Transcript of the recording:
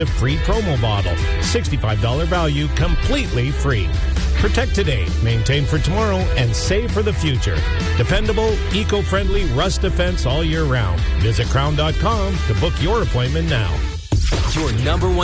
free promo bottle. $65 value, completely free. Protect today, maintain for tomorrow, and save for the future. Dependable, eco-friendly rust defense all year round. Visit crown.com to book your appointment now. Your number one